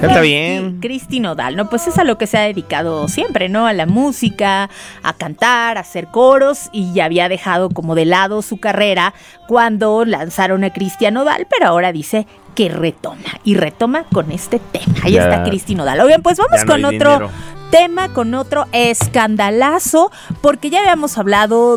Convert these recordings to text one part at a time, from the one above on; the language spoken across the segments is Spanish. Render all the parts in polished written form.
Canta bien. Cristi Nodal, ¿no? Pues es a lo que se ha dedicado siempre, ¿no? A la música, a cantar, a hacer coros, y ya había dejado como de lado su carrera cuando lanzaron a Cristian Nodal, pero ahora dice que retoma con este tema. Ahí está Cristi Nodal. Oigan, pues vamos con otro tema, con otro escandalazo, porque ya habíamos hablado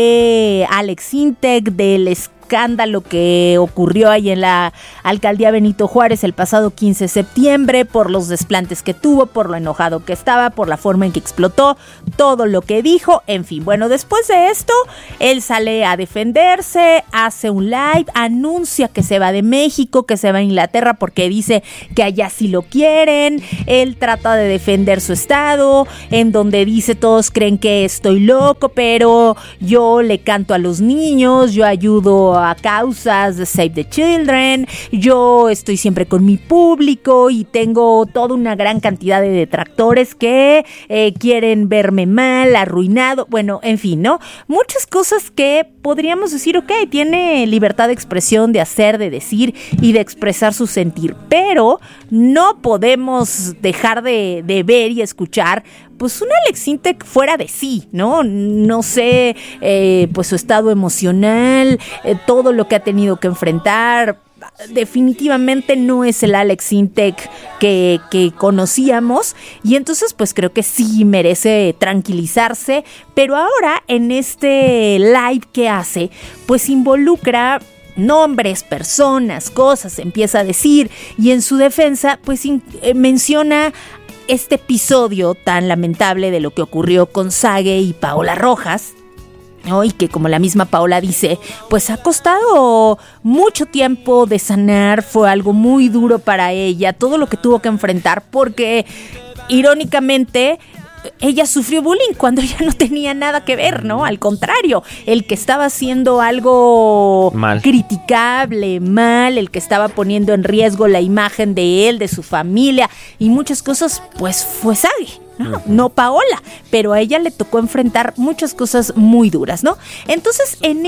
de Alex Intec, del escándalo que ocurrió ahí en la alcaldía Benito Juárez el pasado 15 de septiembre, por los desplantes que tuvo, por lo enojado que estaba, por la forma en que explotó, todo lo que dijo, en fin. Bueno, después de esto, él sale a defenderse, hace un live, anuncia que se va de México, que se va a Inglaterra porque dice que allá sí lo quieren. Él trata de defender su estado, en donde dice: todos creen que estoy loco, pero yo le canto a los niños, yo ayudo a causas de Save the Children, yo estoy siempre con mi público y tengo toda una gran cantidad de detractores que quieren verme mal, arruinado, bueno, en fin, ¿no? Muchas cosas que podríamos decir, ok, tiene libertad de expresión, de hacer, de decir y de expresar su sentir, pero no podemos dejar de ver y escuchar pues un Alex Intec fuera de sí, ¿no? No sé, pues su estado emocional, todo lo que ha tenido que enfrentar. Definitivamente no es el Alex Intec que conocíamos, y entonces pues creo que sí merece tranquilizarse, pero ahora en este live que hace, pues involucra nombres, personas, cosas, empieza a decir, y en su defensa pues menciona este episodio tan lamentable de lo que ocurrió con Sage y Paola Rojas, ¿no? Y que, como la misma Paola dice, pues ha costado mucho tiempo de sanar, fue algo muy duro para ella, todo lo que tuvo que enfrentar, porque irónicamente ella sufrió bullying cuando ella no tenía nada que ver, ¿no? Al contrario, el que estaba haciendo algo criticable, mal, el que estaba poniendo en riesgo la imagen de él, de su familia y muchas cosas, pues fue Sage, no Paola, pero a ella le tocó enfrentar muchas cosas muy duras, ¿no? Entonces, en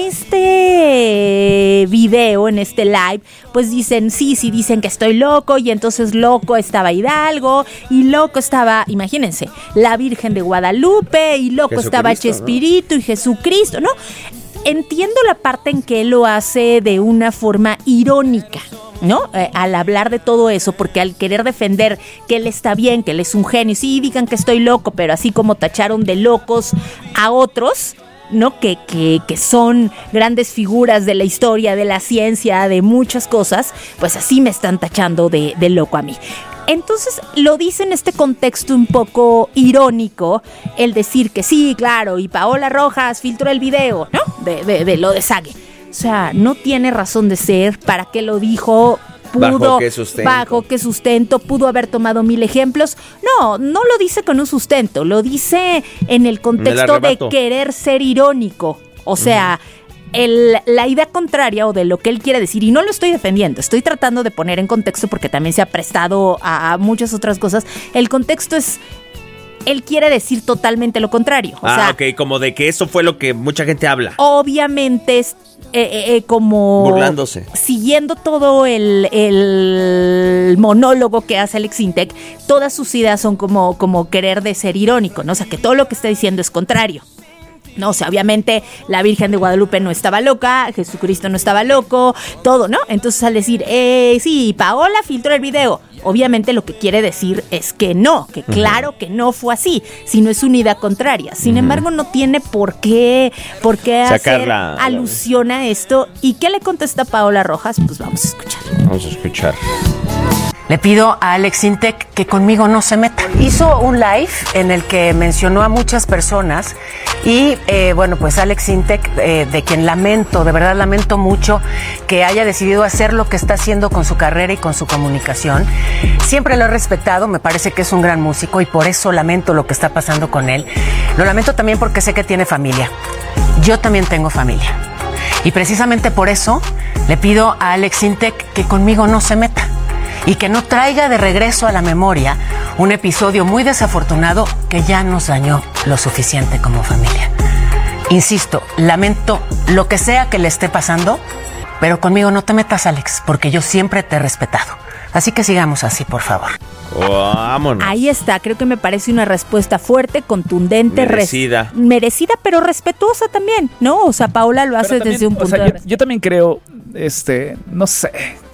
este video, en este live, pues dicen, sí, dicen que estoy loco, y entonces loco estaba Hidalgo, y loco estaba, imagínense, la Virgen de Guadalupe, y loco estaba Chespirito, ¿no? Y Jesucristo, ¿no? Entiendo la parte en que él lo hace de una forma irónica, ¿no? Al hablar de todo eso, porque al querer defender que él está bien, que él es un genio, sí, digan que estoy loco, pero así como tacharon de locos a otros, ¿no? Que son grandes figuras de la historia, de la ciencia, de muchas cosas, pues así me están tachando de loco a mí. Entonces lo dice en este contexto un poco irónico, el decir que sí, claro, y Paola Rojas filtró el video, ¿no? De lo de Sage. O sea, no tiene razón de ser. ¿Para qué lo dijo? ¿Bajo qué sustento? ¿Pudo haber tomado 1000 ejemplos? No lo dice con un sustento, lo dice en el contexto de querer ser irónico. O sea, la idea contraria o de lo que él quiere decir, y no lo estoy defendiendo, estoy tratando de poner en contexto porque también se ha prestado a muchas otras cosas. El contexto es, él quiere decir totalmente lo contrario. O sea, ok, como de que eso fue lo que mucha gente habla. Obviamente es como burlándose, siguiendo todo el monólogo que hace Alex Intec. Todas sus ideas son como querer de ser irónico, ¿no? O sea, que todo lo que está diciendo es contrario. No, o sea, obviamente la Virgen de Guadalupe no estaba loca, Jesucristo no estaba loco, todo, ¿no? Entonces al decir, sí, Paola filtró el video, obviamente lo que quiere decir es que no, que claro que no fue así, sino es una idea contraria. Sin embargo, no tiene por qué hacer alusión a esto. ¿Y qué le contesta Paola Rojas? Pues vamos a escuchar. Le pido a Alex Intec que conmigo no se meta. Hizo un live en el que mencionó a muchas personas y, bueno, pues Alex Intec, de quien de verdad lamento mucho que haya decidido hacer lo que está haciendo con su carrera y con su comunicación. Siempre lo he respetado, me parece que es un gran músico y por eso lamento lo que está pasando con él. Lo lamento también porque sé que tiene familia. Yo también tengo familia. Y precisamente por eso le pido a Alex Intec que conmigo no se meta. Y que no traiga de regreso a la memoria un episodio muy desafortunado que ya nos dañó lo suficiente como familia. Insisto, lamento lo que sea que le esté pasando, pero conmigo no te metas, Alex, porque yo siempre te he respetado. Así que sigamos así, por favor. Vámonos. Ahí está, creo que me parece una respuesta fuerte, contundente, Merecida. merecida, pero respetuosa también, ¿no? O sea, Paola lo hace Pero desde un punto o sea, de respeto. yo también creo, no sé,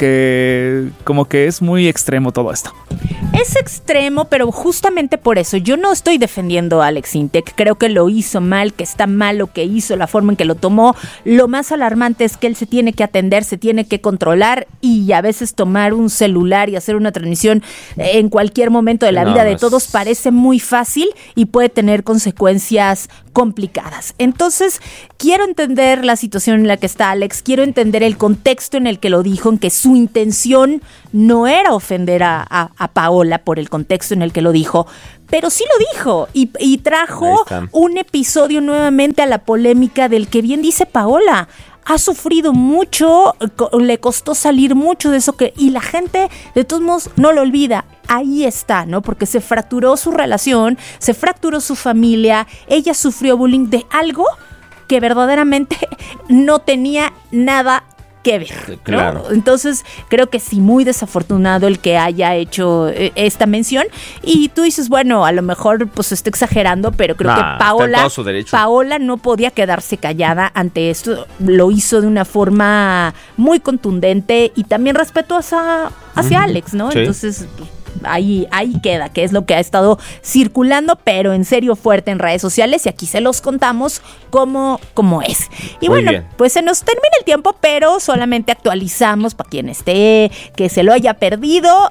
que como que es muy extremo todo esto. Es extremo, pero justamente por eso yo no estoy defendiendo a Alex Intec. Creo que lo hizo mal, que está mal lo que hizo, la forma en que lo tomó. Lo más alarmante es que él se tiene que atender, se tiene que controlar y a veces tomar un celular y hacer una transmisión en cualquier momento de la vida de todos parece muy fácil y puede tener consecuencias complicadas. Entonces, quiero entender la situación en la que está Alex, quiero entender el contexto en el que lo dijo, en que su intención no era ofender a Paola por el contexto en el que lo dijo, pero sí lo dijo y trajo un episodio nuevamente a la polémica del que bien dice Paola. Ha sufrido mucho, le costó salir mucho de eso y la gente de todos modos no lo olvida. Ahí está, ¿no? Porque se fracturó su relación, se fracturó su familia, ella sufrió bullying de algo que verdaderamente no tenía nada que ver, ¿no? Claro. Entonces, creo que sí, muy desafortunado el que haya hecho esta mención. Y tú dices, bueno, a lo mejor pues está exagerando, pero creo que está en todo su derecho. Paola no podía quedarse callada ante esto. Lo hizo de una forma muy contundente y también respetuosa hacia Alex, ¿no? Sí. Entonces, ahí queda, que es lo que ha estado circulando, pero en serio fuerte en redes sociales y aquí se los contamos como es. Y Muy bueno, bien. pues se nos termina el tiempo, pero solamente actualizamos para quien esté, que se lo haya perdido.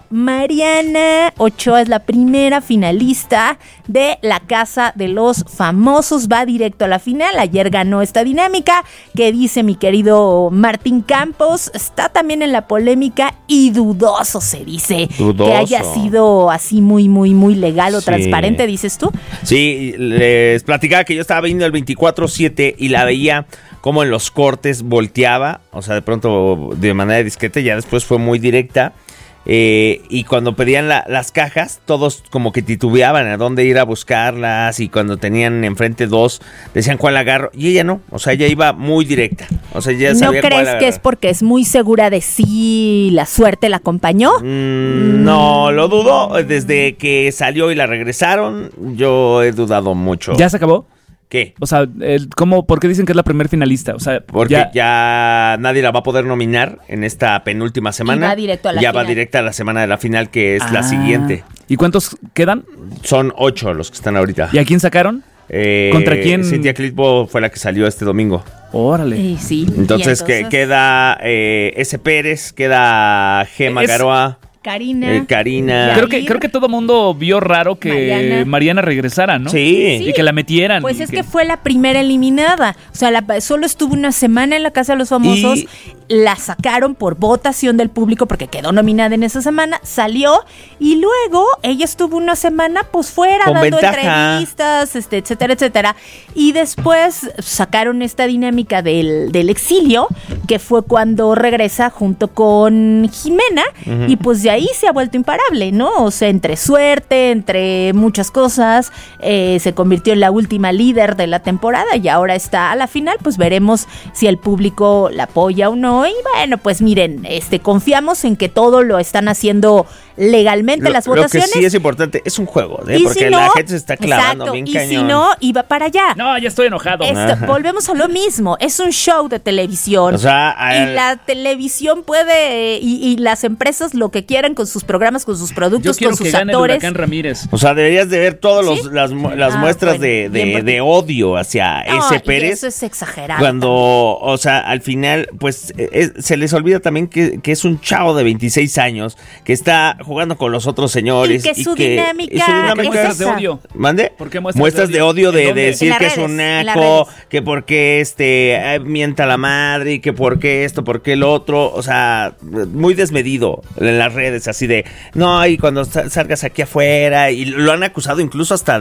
Mariana Ochoa es la primera finalista de La Casa de los Famosos, va directo a la final. Ayer ganó esta dinámica que dice mi querido Martín Campos, está también en la polémica y dudoso se dice que haya sido así muy legal o transparente, dices tú. Sí, les platicaba que yo estaba viendo el 24/7 y la veía como en los cortes volteaba, o sea, de pronto de manera discreta, ya después fue muy directa. Y cuando pedían las cajas, todos como que titubeaban a dónde ir a buscarlas, y cuando tenían enfrente dos, decían cuál agarro, y ella no, o sea, ella iba muy directa, o sea, ya sabía ¿No cuál crees que es porque es muy segura de sí, la suerte la acompañó? No, lo dudo, desde que salió y la regresaron, yo he dudado mucho. ¿Ya se acabó? ¿Qué? O sea, ¿por qué dicen que es la primer finalista? O sea, Porque ya nadie la va a poder nominar en esta penúltima semana. Y va directo a la ya final. va directa a la semana de la final, que es la siguiente. ¿Y cuántos quedan? Son 8 los que están ahorita. ¿Y a quién sacaron? ¿Contra quién? Cintia Clitbo fue la que salió este domingo. Órale. Sí. Entonces, queda S. Pérez, queda Gema Garoa. Karina. Karina. Creo que todo mundo vio raro que Mariana regresara, ¿no? Sí. Y que la metieran. Pues es que fue la primera eliminada. O sea, solo estuvo una semana en la Casa de los Famosos. La sacaron por votación del público porque quedó nominada en esa semana. Salió y luego ella estuvo una semana pues fuera con dando ventaja. entrevistas, etcétera, etcétera. Y después sacaron esta dinámica del exilio, que fue cuando regresa junto con Jimena. Y pues de ahí se ha vuelto imparable, ¿no? O sea, entre suerte, entre muchas cosas, se convirtió en la última líder de la temporada y ahora está a la final. Pues veremos si el público la apoya o no. Y bueno, pues miren, confiamos en que todo lo están haciendo legalmente las votaciones. Lo que sí es importante, es un juego, porque si no, la gente se está clavando bien y cañón. si no, iba para allá. No, ya estoy enojado. Volvemos a lo mismo, es un show de televisión. O sea, y la televisión puede, y las empresas lo que quieran con sus programas, con sus productos, con sus que gane actores. el Huracán Ramírez. O sea, deberías de ver todas ¿Sí? las muestras bueno, de odio hacia ese Pérez. Eso es exagerado. Cuando, o sea, al final, pues, se les olvida también que es un chavo de 26 años que está jugando con los otros señores. Y que su dinámica muestras de odio. ¿Mande? ¿Por qué muestras de odio ¿En de dónde? decir En que las es un redes, en las naco, redes. que porque mienta la madre, y que porque esto, porque el otro, o sea, muy desmedido en las redes, así de, no, y cuando salgas aquí afuera, y lo han acusado incluso hasta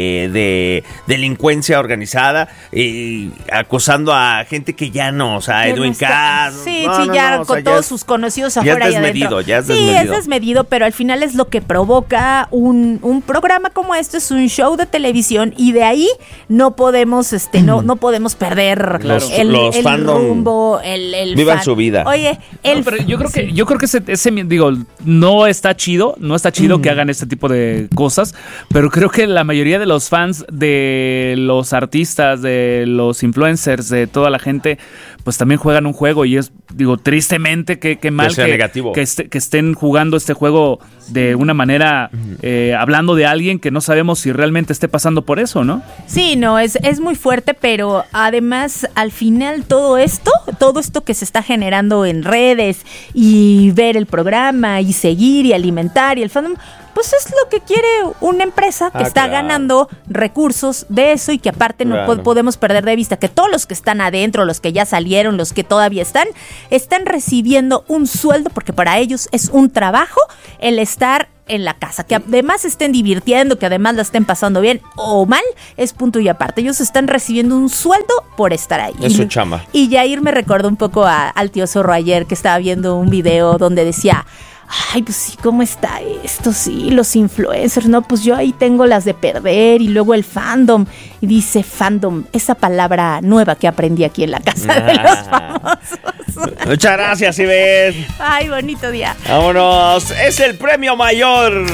de delincuencia organizada, y acusando a gente que ya no, o sea, Que Edwin no está- Cass. Sí, no, sí, no, ya no, o sea, con todos sus conocidos afuera y adentro. ya es Sí, desmedido. es desmedido, pero al final es lo que provoca un programa como este, es un show de televisión y de ahí no podemos no podemos perder Los el fandom rumbo, el vivan fan. su vida. Oye, Pero yo creo que ese digo, no está chido que hagan este tipo de cosas, pero creo que la mayoría de los fans de los artistas, de los influencers, de toda la gente, pues también juegan un juego y es, digo, tristemente que mal sea negativo. que estén jugando este juego de una manera hablando de alguien que no sabemos si realmente esté pasando por eso, ¿no? sí, no, es muy fuerte, pero además al final todo esto que se está generando en redes y ver el programa y seguir y alimentar y el fandom, pues es lo que quiere una empresa que está ganando recursos de eso y que aparte no podemos perder de vista que todos los que están adentro, los que ya salieron, los que todavía están recibiendo un sueldo porque para ellos es un trabajo el estar en la casa, que además se estén divirtiendo, que además la estén pasando bien o mal, es punto y aparte. Ellos están recibiendo un sueldo por estar ahí. Es su chamba. Y Yair me recordó un poco al tío Zorro ayer que estaba viendo un video donde decía: ay, pues sí, ¿cómo está esto? Sí, los influencers, no, pues yo ahí tengo las de perder y luego el fandom. Y dice fandom, esa palabra nueva que aprendí aquí en la casa de los famosos. Muchas gracias, Ivette. Ay, bonito día. Vámonos, es el premio mayor.